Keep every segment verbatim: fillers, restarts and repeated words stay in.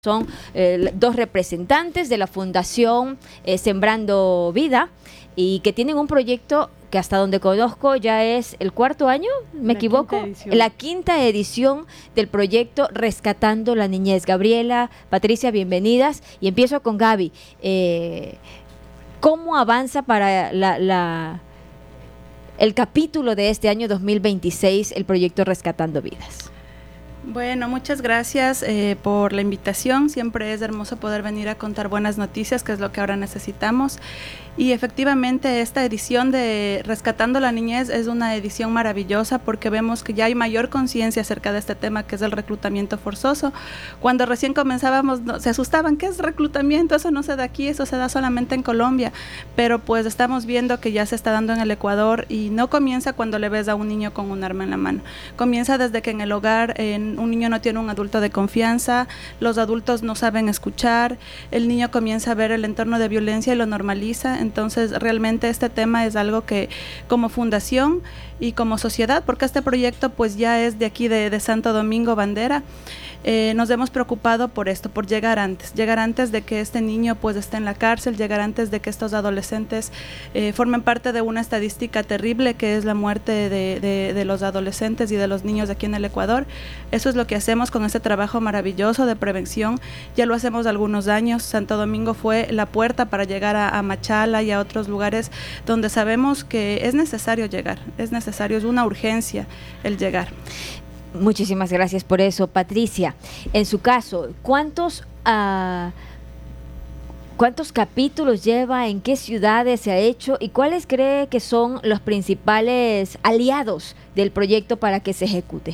Son eh, dos representantes de la Fundación eh, Sembrando Vida y que tienen un proyecto que hasta donde conozco ya es el cuarto año, ¿me la equivoco? Quinta edición. La quinta edición del proyecto Rescatando la Niñez. Gabriela, Patricia, bienvenidas. Y empiezo con Gaby. Eh, ¿Cómo avanza para la, la, el capítulo de este año dos mil veintiséis el proyecto Rescatando Vidas? Bueno, muchas gracias eh, por la invitación. Siempre es hermoso poder venir a contar buenas noticias, que es lo que ahora necesitamos. Y efectivamente esta edición de Rescatando la Niñez es una edición maravillosa porque vemos que ya hay mayor conciencia acerca de este tema, que es el reclutamiento forzoso. Cuando recién comenzábamos no, se asustaban, ¿qué es reclutamiento? Eso no se da aquí, eso se da solamente en Colombia. Pero pues estamos viendo que ya se está dando en el Ecuador y no comienza cuando le ves a un niño con un arma en la mano. Comienza desde que en el hogar en, un niño no tiene un adulto de confianza, los adultos no saben escuchar, el niño comienza a ver el entorno de violencia y lo normaliza. Entonces realmente este tema es algo que como fundación y como sociedad, porque este proyecto pues ya es de aquí de, de Santo Domingo Bandera, eh, nos hemos preocupado por esto, por llegar antes, llegar antes de que este niño pues esté en la cárcel, llegar antes de que estos adolescentes eh, formen parte de una estadística terrible que es la muerte de, de, de los adolescentes y de los niños aquí en el Ecuador. Eso es lo que hacemos con este trabajo maravilloso de prevención, ya lo hacemos algunos años. Santo Domingo fue la puerta para llegar a, a Machala y a otros lugares donde sabemos que es necesario llegar, es necesario, es una urgencia el llegar. Muchísimas gracias por eso, Patricia. En su caso, ¿cuántos, uh, ¿cuántos capítulos lleva? ¿En qué ciudades se ha hecho? ¿Y cuáles cree que son los principales aliados del proyecto para que se ejecute?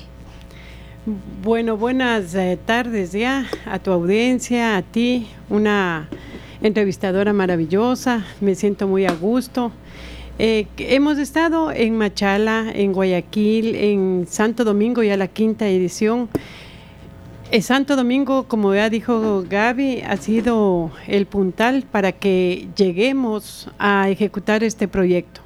Bueno, buenas eh, tardes ya a tu audiencia, a ti, una entrevistadora maravillosa, me siento muy a gusto. Eh, hemos estado en Machala, en Guayaquil, en Santo Domingo, ya la quinta edición. Eh, Santo Domingo, como ya dijo Gaby, ha sido el puntal para que lleguemos a ejecutar este proyecto.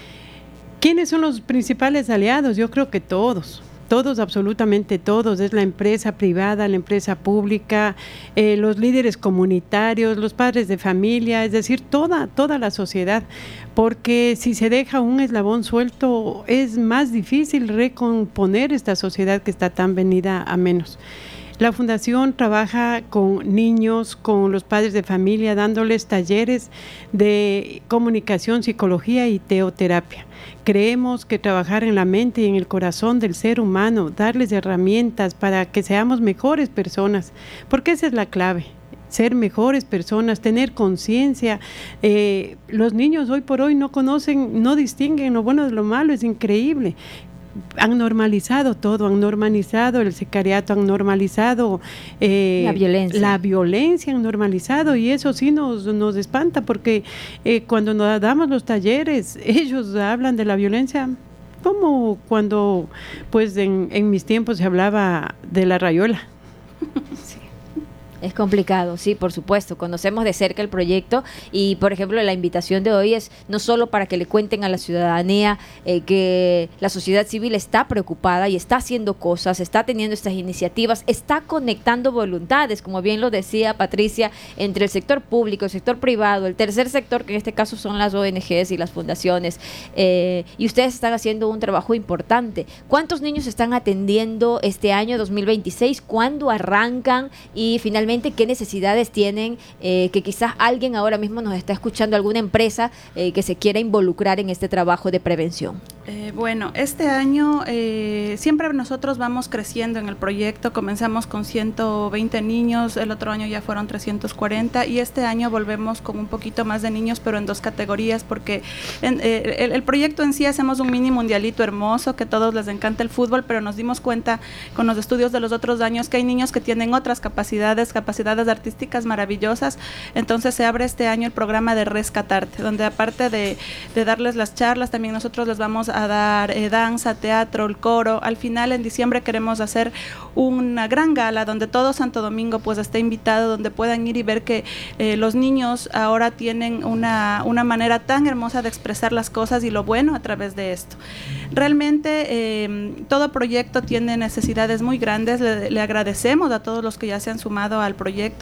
¿Quiénes son los principales aliados? Yo creo que todos. Todos, absolutamente todos, es la empresa privada, la empresa pública, eh, los líderes comunitarios, los padres de familia, es decir, toda, toda la sociedad, porque si se deja un eslabón suelto es más difícil recomponer esta sociedad que está tan venida a menos. La Fundación trabaja con niños, con los padres de familia, dándoles talleres de comunicación, psicología y teoterapia. Creemos que trabajar en la mente y en el corazón del ser humano, darles herramientas para que seamos mejores personas, porque esa es la clave. Ser mejores personas, tener conciencia. Eh, los niños hoy por hoy no conocen, no distinguen lo bueno de lo malo, es increíble. Han normalizado todo, han normalizado el sicariato, han normalizado eh, la violencia, la violencia han normalizado, y eso sí nos, nos espanta, porque eh, cuando nos damos los talleres, ellos hablan de la violencia como cuando pues en, en mis tiempos se hablaba de la rayuela. Sí. Es complicado, sí, por supuesto. Conocemos de cerca el proyecto y, por ejemplo, la invitación de hoy es no solo para que le cuenten a la ciudadanía eh, que la sociedad civil está preocupada y está haciendo cosas, está teniendo estas iniciativas, está conectando voluntades, como bien lo decía Patricia, entre el sector público, el sector privado, el tercer sector, que en este caso son las O N Ges y las fundaciones, eh, y ustedes están haciendo un trabajo importante. ¿Cuántos niños están atendiendo este año dos mil veintiséis? ¿Cuándo arrancan? Y finalmente, ¿qué necesidades tienen? Eh, que quizás alguien ahora mismo nos está escuchando, alguna empresa eh, que se quiera involucrar en este trabajo de prevención. Eh, bueno, este año eh, siempre nosotros vamos creciendo en el proyecto. Comenzamos con ciento veinte niños, el otro año ya fueron trescientos cuarenta y este año volvemos con un poquito más de niños, pero en dos categorías, porque en, eh, el, el proyecto en sí hacemos un mini mundialito hermoso, que a todos les encanta el fútbol, pero nos dimos cuenta con los estudios de los otros años que hay niños que tienen otras capacidades, capacidades artísticas maravillosas. Entonces se abre este año el programa de Rescatarte, donde aparte de, de darles las charlas, también nosotros les vamos a dar eh, danza, teatro, el coro. Al final, en diciembre, queremos hacer una gran gala donde todo Santo Domingo pues esté invitado, donde puedan ir y ver que eh, los niños ahora tienen una, una manera tan hermosa de expresar las cosas y lo bueno a través de esto. Realmente eh, todo proyecto tiene necesidades muy grandes. Le, le agradecemos a todos los que ya se han sumado al al proyecto